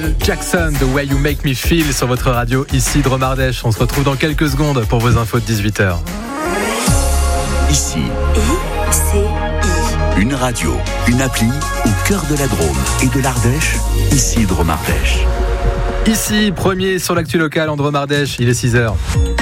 Jackson, The Way You Make Me Feel sur votre radio, ici Drôme Ardèche. On se retrouve dans quelques secondes pour vos infos de 18h. Ici, une radio, une appli au cœur de la Drôme et de l'Ardèche, ici Drôme Ardèche. Ici, premier sur l'actu locale en Drôme Ardèche, il est 6h.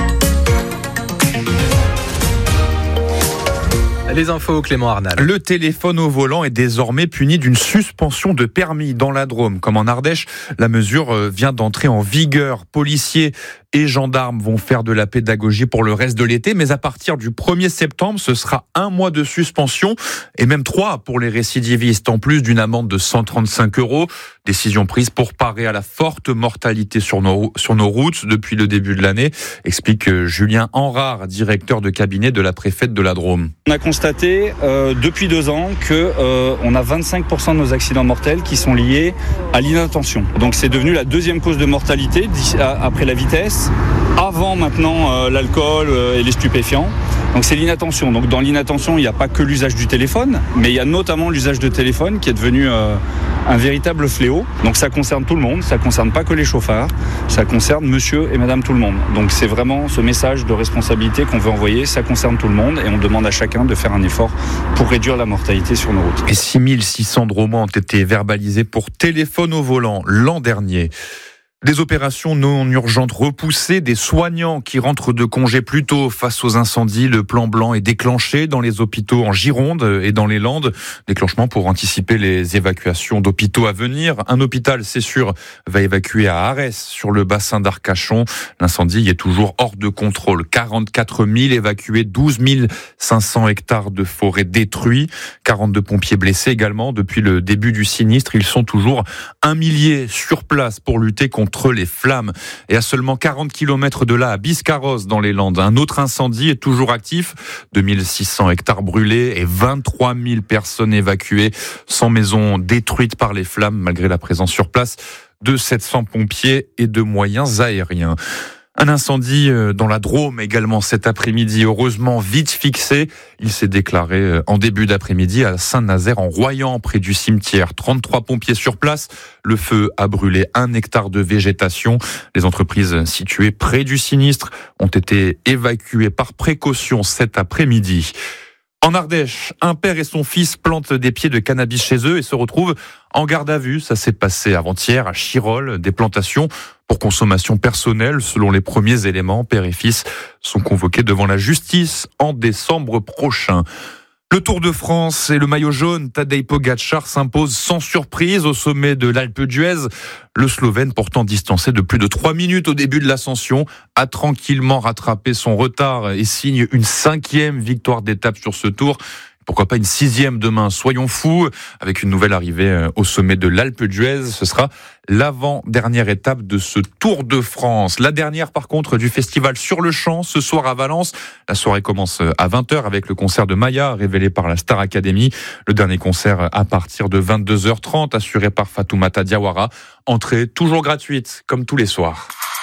Les infos, Clément Arnal. Le téléphone au volant est désormais puni d'une suspension de permis dans la Drôme. Comme en Ardèche, la mesure vient d'entrer en vigueur. Policiers et gendarmes vont faire de la pédagogie pour le reste de l'été, mais à partir du 1er septembre, ce sera 1 mois de suspension et même 3 pour les récidivistes, en plus d'une amende de 135 €. Décision prise pour parer à la forte mortalité sur nos routes depuis le début de l'année, explique Julien Henrard, directeur de cabinet de la préfète de la Drôme. On a constaté depuis 2 ans qu'on a 25% de nos accidents mortels qui sont liés à l'inattention. Donc c'est devenu la deuxième cause de mortalité après la vitesse, avant maintenant l'alcool et les stupéfiants. Donc c'est l'inattention. Donc dans l'inattention, il n'y a pas que l'usage du téléphone, mais il y a notamment l'usage de téléphone qui est devenu un véritable fléau. Donc ça concerne tout le monde, ça concerne pas que les chauffards, ça concerne monsieur et madame tout le monde. Donc c'est vraiment ce message de responsabilité qu'on veut envoyer, ça concerne tout le monde et on demande à chacun de faire un effort pour réduire la mortalité sur nos routes. Et 6600 Drômois ont été verbalisés pour téléphone au volant l'an dernier. Des opérations non urgentes repoussées, des soignants qui rentrent de congé plus tôt face aux incendies. Le plan blanc est déclenché dans les hôpitaux en Gironde et dans les Landes. Déclenchement pour anticiper les évacuations d'hôpitaux à venir. Un hôpital, c'est sûr, va évacuer à Arès, sur le bassin d'Arcachon. L'incendie est toujours hors de contrôle. 44 000 évacués, 12 500 hectares de forêt détruits. 42 pompiers blessés également. Depuis le début du sinistre, ils sont toujours 1 millier sur place pour lutter contre les flammes. Et à seulement 40 km de là, à Biscarrosse dans les Landes, un autre incendie est toujours actif. 2600 hectares brûlés et 23 000 personnes évacuées. 100 maisons détruites par les flammes, malgré la présence sur place de 700 pompiers et de moyens aériens. Un incendie dans la Drôme également cet après-midi, heureusement vite fixé. Il s'est déclaré en début d'après-midi à Saint-Nazaire en Royan, près du cimetière. 33 pompiers sur place. Le feu a brûlé 1 hectare de végétation. Les entreprises situées près du sinistre ont été évacuées par précaution cet après-midi. En Ardèche, un père et son fils plantent des pieds de cannabis chez eux et se retrouvent en garde à vue. Ça s'est passé avant-hier à Chirolles, des plantations pour consommation personnelle. Selon les premiers éléments, père et fils sont convoqués devant la justice en décembre prochain. Le Tour de France et le maillot jaune, Tadej Pogačar s'impose sans surprise au sommet de l'Alpe d'Huez. Le Slovène, pourtant distancé de plus de 3 minutes au début de l'ascension, a tranquillement rattrapé son retard et signe une 5e victoire d'étape sur ce Tour. Pourquoi pas une 6e demain, soyons fous, avec une nouvelle arrivée au sommet de l'Alpe d'Huez. Ce sera l'avant-dernière étape de ce Tour de France. La dernière, par contre, du festival Sur le Champ, ce soir à Valence. La soirée commence à 20h avec le concert de Maya, révélé par la Star Academy. Le dernier concert à partir de 22h30, assuré par Fatoumata Diawara. Entrée toujours gratuite, comme tous les soirs.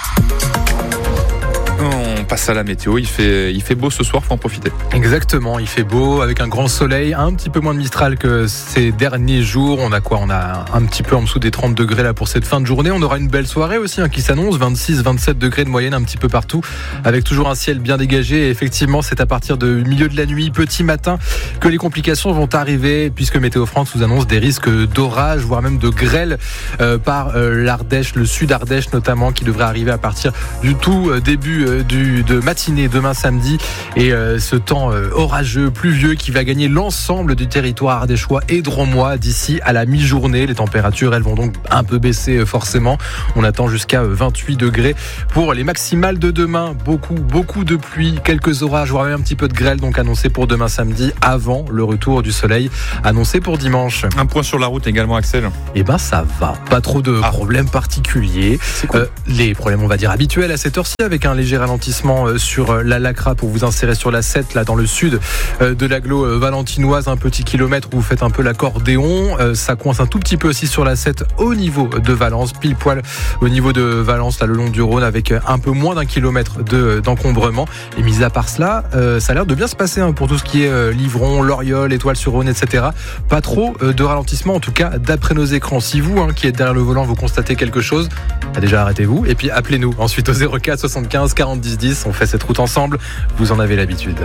On passe à la météo, il fait beau ce soir, faut en profiter. Exactement, il fait beau avec un grand soleil, un petit peu moins de Mistral que ces derniers jours. On a un petit peu en dessous des 30 degrés là pour cette fin de journée. On aura une belle soirée aussi qui s'annonce, 26-27 degrés de moyenne un petit peu partout, avec toujours un ciel bien dégagé. Et effectivement, c'est à partir du milieu de la nuit, petit matin, que les complications vont arriver, puisque Météo France nous annonce des risques d'orage, voire même de grêle par l'Ardèche, le sud Ardèche notamment, qui devrait arriver à partir du tout début de matinée demain samedi, et ce temps orageux, pluvieux qui va gagner l'ensemble du territoire ardéchois et drômois d'ici à la mi-journée. Les températures, elles vont donc un peu baisser forcément. On attend jusqu'à 28 degrés pour les maximales de demain. Beaucoup de pluie, quelques orages, voire même un petit peu de grêle donc annoncé pour demain samedi, avant le retour du soleil annoncé pour dimanche. Un point sur la route également, Axel. Eh ben ça va, pas trop de problèmes particuliers. Cool. Les problèmes on va dire habituels à cette heure-ci, avec un léger ralentissement ralentissement sur la Lacra pour vous insérer sur la 7, là dans le sud de l'agglo valentinoise, un petit kilomètre où vous faites un peu l'accordéon. Ça coince un tout petit peu aussi sur la 7 au niveau de Valence, pile poil au niveau de Valence, là le long du Rhône, avec un peu moins d'1 kilomètre d'encombrement. Et mis à part cela, ça a l'air de bien se passer pour tout ce qui est Livron, Loriol, Étoile-sur-Rhône, etc. Pas trop de ralentissement, en tout cas d'après nos écrans. Si vous qui êtes derrière le volant, vous constatez quelque chose, déjà arrêtez-vous et puis appelez-nous ensuite au 04 75 40 10 10. On fait cette route ensemble, vous en avez l'habitude.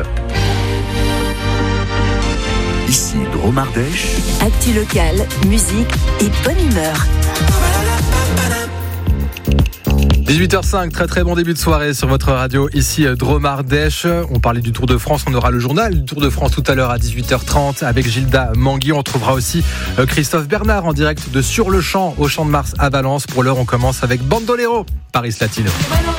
Ici Drôme Ardèche. Actu local, musique et bonne humeur. 18h05, très très bon début de soirée sur votre radio, ici Drôme Ardèche. On parlait du Tour de France, on aura le journal du Tour de France tout à l'heure à 18h30 avec Gilda Mangui. On trouvera aussi Christophe Bernard en direct de Sur le Champ, au Champ de Mars à Valence. Pour l'heure, on commence avec Bandolero, Paris Latino.